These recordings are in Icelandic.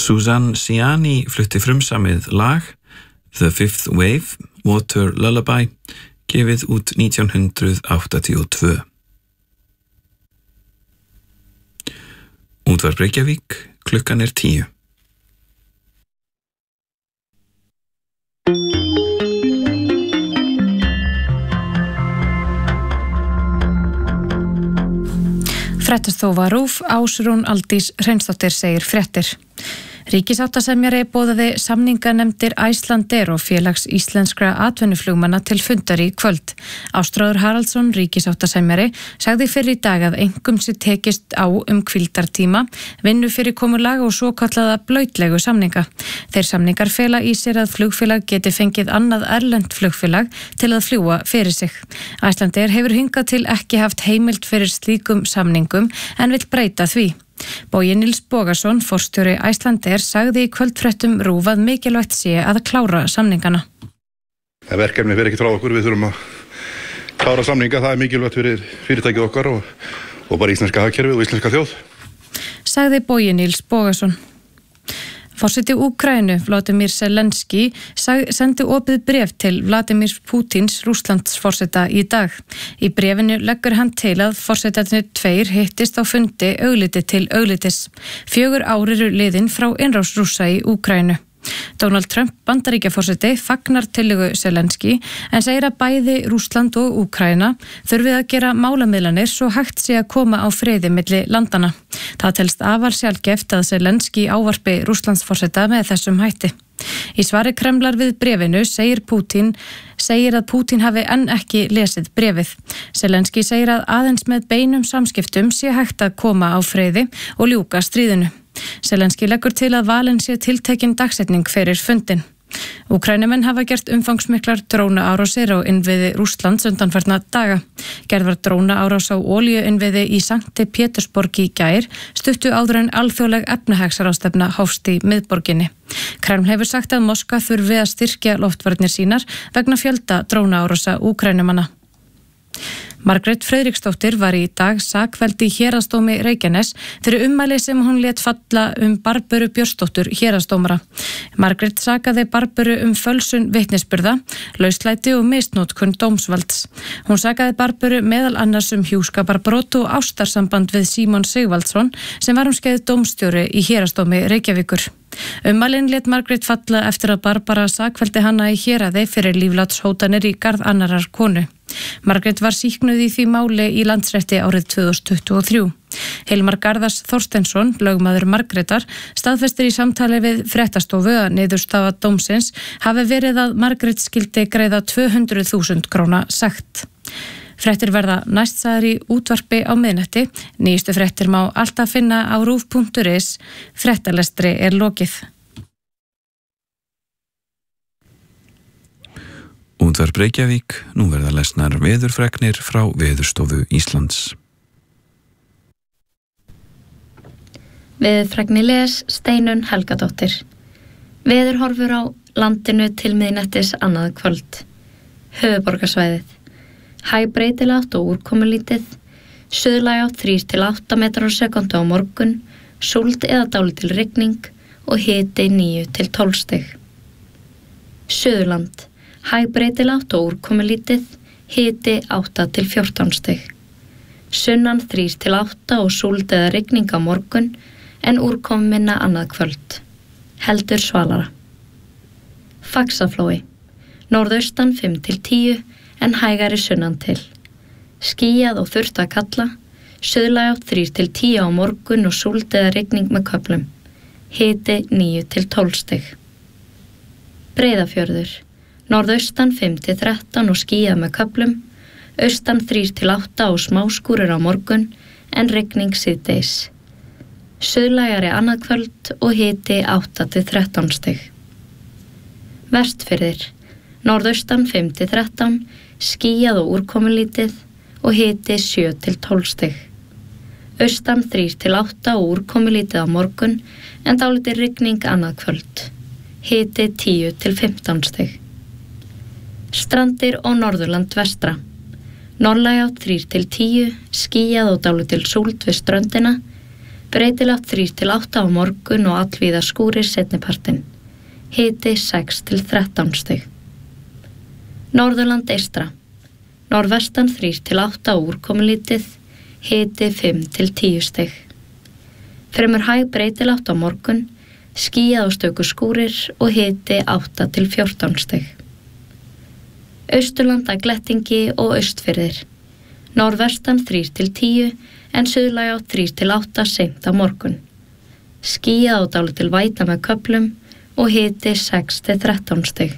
Suzanne Ciani flutti frumsamið lag The Fifth Wave, Water Lullaby, gefið út 1982. Útvarp Reykjavík, klukkan 10. Fréttastofa RÚV, Ásrún Aldís Hreinsdóttir segir fréttir. Ríkisáttasemjari boðaði samninganefndir Icelandair og félags íslenskra atvinnuflugmanna til fundar í kvöld. Ástráður Haraldsson, ríkisáttasemjari, sagði fyrr í dag að einkum sé tekist á hvíldartíma, vinnufyrirkomulag og svokallaða blautlegu samninga. Þeir samningar fela í sér að flugfélag geti fengið annað erlent flugfélag til að fljúga fyrir sig. Icelandair hefur hingað til ekki haft heimild fyrir slíkum samningum en vill breyta því. Bogi Nils Bogason, forstjóri Icelandair, sagði í kvöldfréttum RÚV að mikilvægt sé að klára samningana. Verkefni fyrir ekki frá okkur, við þurfum að klára samninga, það mikilvægt fyrir fyrirtækið okkar og bara íslenska hagkerfið og íslenska þjóð. Sagði Bogi Nils Bogason. Forseti Úkraínu, Vladimir Zelenski, sendi opið bréf til Vladimir Pútins Rússlandsforseta í dag. Í bréfinu leggur hann til að forsetarnir tveir hittist á fundi augliti til auglitis. 4 ár eru liðin frá innrás Rússa í Úkraínu. Donald Trump, Bandaríkjaforseti, fagnar tillögu Zelenski en segir að bæði Rússland og Úkraína þurfið að gera málamiðlanir svo hægt sé að koma á friði milli landana. Það telst afar sjaldgæft að Zelenski ávarpi Rússlandsforseta með þessum hætti. Í svari Kremlar við bréfinu segir að Pútín hafi enn ekki lesið bréfið. Zelenski segir að aðeins með beinum samskiptum sé hægt að koma á friði og ljúka stríðinu. Zelenski leggur til að valin sé tiltekin dagsetning fyrir fundin. Úkraínumenn hafa gert umfangsmiklar drónaárásir á innviði Rússlands undanfarna daga. Gerð var drónaárás á olíuinnviði í Sankti Pétursborg í gær, stuttu áður en alþjóðleg efnahagsráðstefna hófst í miðborginni. Kreml hefur sagt að Moskva þurfi að styrkja loftvarnir sínar vegna fjölda drónaárása Úkraínumanna. Margrét Friðriksdóttir var í dag sakfelld í héraðsdómi Reykjanes fyrir ummæli sem hún lét falla Barböru Björnsdóttur héraðsdómara. Margrét sakaði Barböru fölsun vitnisburða, lauslæti og misnotkun dómsvalds. Hún sakaði Barböru meðal annars hjúskaparbrot og ástarsamband við Símon Sigvaldsson sem var skeið dómstjóri í héraðsdómi Reykjavíkur. Ummælin lét Margrét falla eftir að Barbara sakfelldi hana í héraði fyrir líflátshótanir í garð annarar konu. Margrét var sýknuð í því máli í Landsrétti árið 2023. Hilmar Garðars Þorsteinsson, lögmaður Margrétar, staðfestir í samtali við fréttastofu að niðurstaða dómsins hafi verið að Margrét skyldi greiða 200.000 króna sekt. Fréttir verða næstsagðar í útvarpi á miðnætti. Nýjustu fréttir má alltaf finna á rúv.is. Fréttalestri lokið. Útvarp Reykjavík, nú verða lesnar veðurfregnir frá Veðurstofu Íslands. Veðurfregni les Steinunn Helgadóttir. Veðurhorfur á landinu til miðnættis annað kvöld. Höfuðborgarsvæðið. Hæg breytilátt og úrkomulítið. Suðlæg átt 3 til 8 metrar á sekúndu á morgun. Súld eða dálítil rigning og hiti 9 til 12 stig. Suðurland. Hæg breytilátt og úrkomulítið, hiti 8 til 14 stig. Sunnan 3 til 8 og súld eða rigning á morgun en úrkomuminna annað kvöld. Heldur svalara. Faxaflói. Norðaustan 5 til 10 en hægari sunnan til. Skýjað og þurrt að kalla. Suðlæg átt 3 til 10 á morgun og súld eða rigning með köflum. Hiti 9 til 12 stig. Breiðafjörður. Norðaustan 5 til 13 og skýjað með köflum, austan 3 til 8 og smáskúrir á morgun en rigning síðdegis. Suðlægari annað kvöld og hiti 8 til 13 stig. Vestfirðir. Norðaustan 5 til 13, skýjað og úrkomulítið og hiti 7 til 12 stig. Austan 3 til 8 og úrkomulítið á morgun en dálítil rigning annað kvöld. Hiti 10 til 15 stig. Strandir og Norðurland vestra. Norðlæg átt 3 til 10, skýjað og dálítil súld við ströndina. Breytilátt 3-8 á morgun og allvíða skúrir seinnipartinn. Hiti 6-13 stig. Norðurland eystra. Norðvestan 3-8 úrkomulítið. Hiti 5-10 stig. Fremur hæg breytilátt á morgun. Skýjað og stöku skúrir og hiti 8-14 stig. Austurland að glettingi og austfirðir. Norðvestan 3-10 en suðlæg á 3-8 seint á morgun. Skýjað og dálítil væta með köflum og hiti 6-13 stig.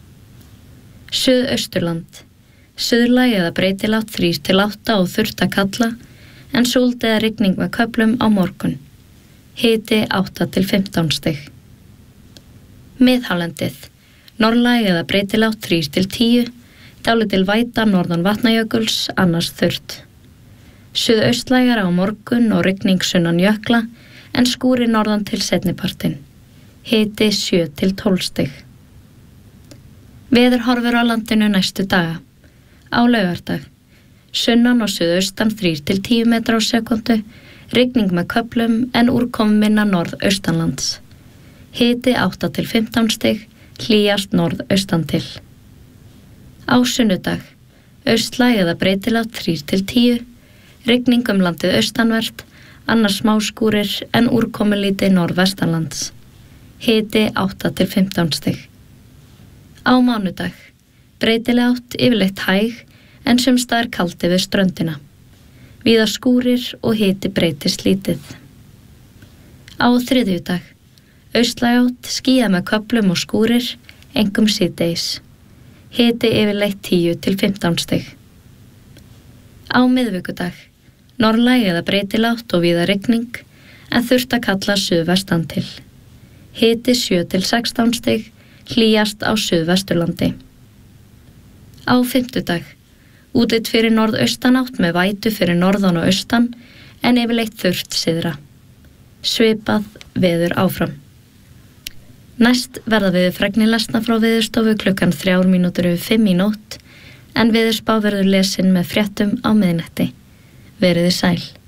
Suðausturland. Suðlæg eða breytilátt 3-8 og þurrt að kalla en súld eða rigning með köflum á morgun. Hiti 8-15 stig. Miðhálendið. Norðlæg eða breytilátt 3-10, dálítil væta norðan Vatnajökuls, annars þurrt. Suðaustlægara á morgun og rigning sunnan jökla, en skúri norðan til seinnipartinn. Hiti 7-12 stig. Veðurhorfur á landinu næstu daga. Á laugardag. Sunnan og suðaustan 3-10 metrar á sekundu, rigning með köflum en úrkomuminna norðaustanlands. Hiti 8-15 stig, hlýjast norðaustan til. Á sunnudag. Austlæg eða breytilátt 3-10, rigning landið austanvert, annars smáskúrir en úrkomulítið norðvestanlands. Hiti 8-15 stig. Á mánudag. Breytilátt yfirleitt hæg en sumstaðar kaldi við ströndina. Víða skúrir og hiti breytist lítið. Á þriðjudag. Austlæg átt, skýjað með köflum og skúrir, einkum síðdegis. Hiti yfirleitt 10-15 stig. Á miðvikudag. Norðlæg eða breytilátt og víða rigning, en þurrt að kalla suðvestan til. Hiti 7-16 stig, hlýjast á suðvesturlandi. Á fimmtudag. Útlit fyrir norðaustanátt með vætu fyrir norðan og austan, en yfirleitt þurrt syðra. Svipað veður áfram. Næst verða veðurfregnir lesna frá Veðurstofu klukkan 3:05 í nótt, en veðurspá verður lesin með fréttum á miðnætti. Veriði sæl.